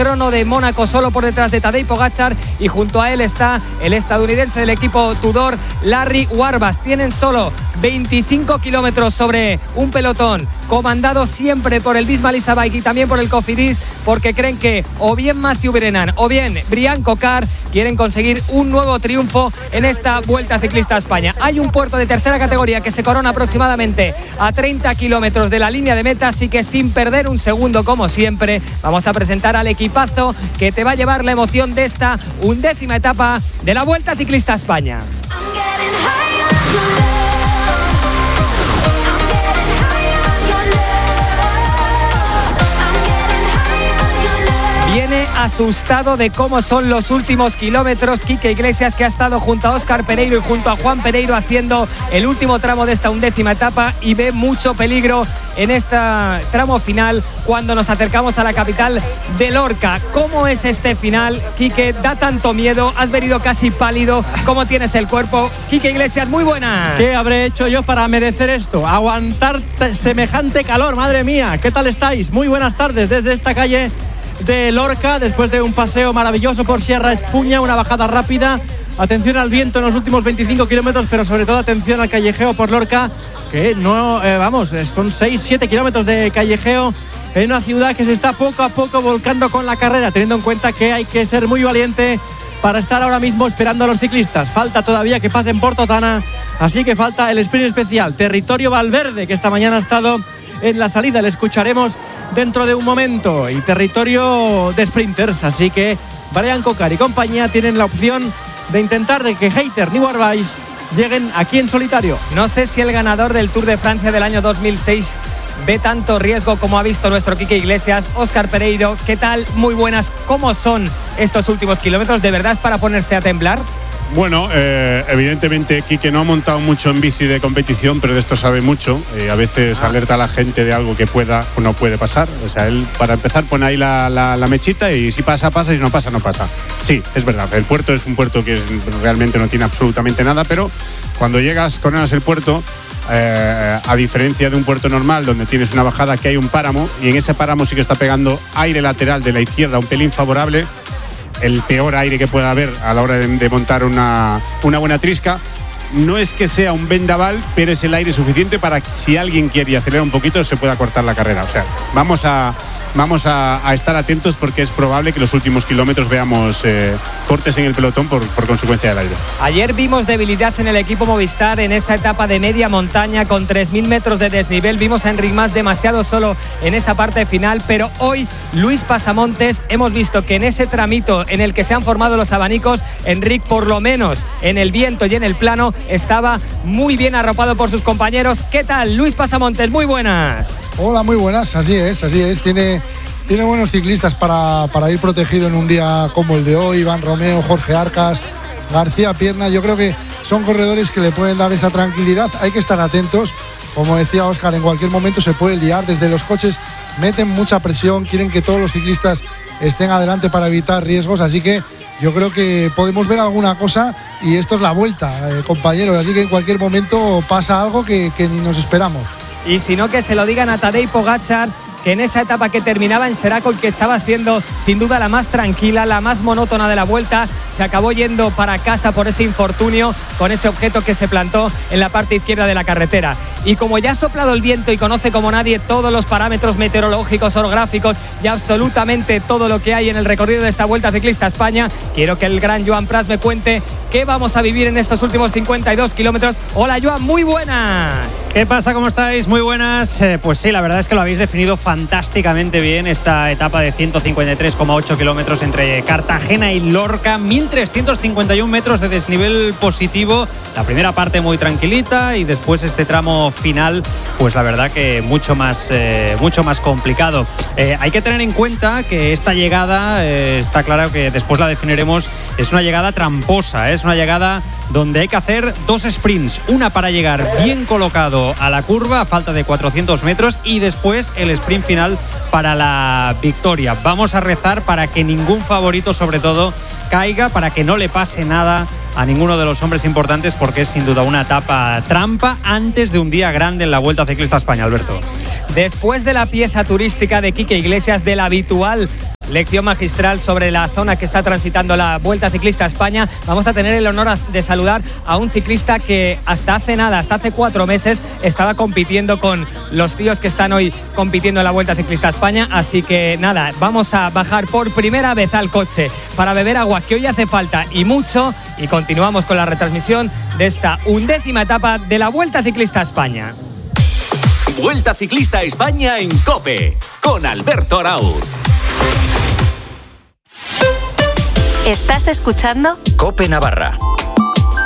crono de Mónaco solo por detrás de Tadej Pogačar, y junto a él está el estadounidense del equipo Tudor, Larry Warback. Tienen solo 25 kilómetros sobre un pelotón comandado siempre por el Visma Lease Bike y también por el Cofidis, porque creen que o bien Mathieu Brennan o bien Brian Cocard quieren conseguir un nuevo triunfo en esta Vuelta Ciclista a España. Hay un puerto de tercera categoría que se corona aproximadamente a 30 kilómetros de la línea de meta, así que sin perder un segundo, como siempre, vamos a presentar al equipazo que te va a llevar la emoción de esta 11ª etapa de la Vuelta Ciclista a España. Viene asustado de cómo son los últimos kilómetros Quique Iglesias, que ha estado junto a Óscar Pereiro y junto a Juan Pereiro haciendo el último tramo de esta 11ª etapa, y ve mucho peligro en este tramo final cuando nos acercamos a la capital de Lorca. ¿Cómo es este final, Quique? ¿Da tanto miedo? ¿Has venido casi pálido? ¿Cómo tienes el cuerpo? Quique Iglesias, muy buenas. ¿Qué habré hecho yo para merecer esto? Aguantar semejante calor, madre mía. ¿Qué tal estáis? Muy buenas tardes desde esta calle de Lorca, después de un paseo maravilloso por Sierra Espuña, una bajada rápida. Atención al viento en los últimos 25 kilómetros, pero sobre todo atención al callejeo por Lorca, que no, son 6-7 kilómetros de callejeo en una ciudad que se está poco a poco volcando con la carrera, teniendo en cuenta que hay que ser muy valiente para estar ahora mismo esperando a los ciclistas. Falta todavía que pasen por Totana, así que falta el sprint especial, Territorio Valverde, que esta mañana ha estado en la salida. Le escucharemos dentro de un momento, y territorio de sprinters, así que Brian Cocard y compañía tienen la opción de intentar de que Hayter ni Warback lleguen aquí en solitario. No sé si el ganador del Tour de Francia del año 2006 ve tanto riesgo como ha visto nuestro Quique Iglesias. Óscar Pereiro, ¿qué tal? Muy buenas. ¿Cómo son estos últimos kilómetros? ¿De verdad es para ponerse a temblar? Bueno, evidentemente Quique no ha montado mucho en bici de competición, pero de esto sabe mucho. A veces alerta a la gente de algo que pueda o no puede pasar. O sea, él, para empezar, pone ahí la mechita, y si pasa, pasa, y si no pasa, no pasa. Sí, es verdad, el puerto es un puerto que realmente no tiene absolutamente nada, pero cuando coronas el puerto, a diferencia de un puerto normal donde tienes una bajada, que hay un páramo, y en ese páramo sí que está pegando aire lateral de la izquierda un pelín favorable, el peor aire que pueda haber a la hora de montar una buena trisca. No es que sea un vendaval, pero es el aire suficiente para que, si alguien quiere acelerar un poquito, se pueda cortar la carrera. O sea, vamos a estar atentos, porque es probable que los últimos kilómetros veamos cortes en el pelotón por consecuencia del aire. Ayer vimos debilidad en el equipo Movistar en esa etapa de media montaña con 3.000 metros de desnivel. Vimos a Enric Mas demasiado solo en esa parte final, pero hoy Luis Pasamontes hemos visto que en ese tramito en el que se han formado los abanicos, Enric, por lo menos en el viento y en el plano, estaba muy bien arropado por sus compañeros. ¿Qué tal, Luis Pasamontes? Muy buenas. Hola, muy buenas, así es. Tiene buenos ciclistas para ir protegido en un día como el de hoy. Iván Romeo, Jorge Arcas, García Pierna. Yo creo que son corredores que le pueden dar esa tranquilidad. Hay que estar atentos. Como decía Óscar, en cualquier momento se puede liar. Desde los coches meten mucha presión, quieren que todos los ciclistas estén adelante para evitar riesgos, así que yo creo que podemos ver alguna cosa, y esto es la Vuelta, compañeros, así que en cualquier momento pasa algo que ni nos esperamos. Y si no, que se lo digan a Tadej Pogačar, que en esa etapa que terminaba en Seracol, que estaba siendo sin duda la más tranquila, la más monótona de la Vuelta, se acabó yendo para casa por ese infortunio con ese objeto que se plantó en la parte izquierda de la carretera. Y como ya ha soplado el viento y conoce como nadie todos los parámetros meteorológicos, orográficos y absolutamente todo lo que hay en el recorrido de esta Vuelta Ciclista a España, quiero que el gran Joan Prats me cuente qué vamos a vivir en estos últimos 52 kilómetros. Hola, Joan, muy buenas. ¿Qué pasa? ¿Cómo estáis? Muy buenas. Pues sí, la verdad es que lo habéis definido fantásticamente bien, esta etapa de 153,8 kilómetros entre Cartagena y Lorca, 1.351 metros de desnivel positivo. La primera parte muy tranquilita, y después este tramo final, pues la verdad que mucho más complicado. Hay que tener en cuenta que esta llegada, está claro que después la definiremos, es una llegada tramposa, es una llegada donde hay que hacer dos sprints, una para llegar bien colocado a la curva a falta de 400 metros, y después el sprint final para la victoria. Vamos a rezar para que ningún favorito, sobre todo, caiga, para que no le pase nada a ninguno de los hombres importantes, porque es sin duda una etapa trampa antes de un día grande en la Vuelta Ciclista a España, Alberto. Después de la pieza turística de Quique Iglesias, del habitual lección magistral sobre la zona que está transitando la Vuelta Ciclista a España. Vamos a tener el honor de saludar a un ciclista que hasta hace 4 meses, estaba compitiendo con los tíos que están hoy compitiendo en la Vuelta Ciclista a España. Así que nada, vamos a bajar por primera vez al coche para beber agua, que hoy hace falta y mucho, y continuamos con la retransmisión de esta 11ª etapa de la Vuelta Ciclista a España. Vuelta Ciclista a España en COPE, con Alberto Arauz. ¿Estás escuchando? COPE Navarra.